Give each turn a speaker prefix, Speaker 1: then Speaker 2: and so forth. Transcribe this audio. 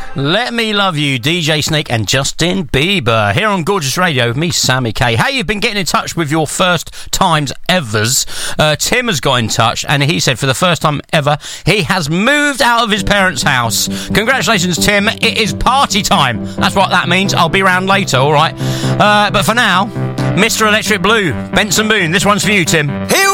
Speaker 1: Let Me Love You, DJ Snake and Justin Bieber, here on Gorgeous Radio with me, Sammy K. Hey, you've been getting in touch with your first times evers. Tim has got in touch and he said for the first time ever, he has moved out of his parents' house. Congratulations, Tim. It is party time. That's what that means. I'll be around later, all right? But for now, Mr. Electric Blue, Benson Boone. This one's for you, Tim. Here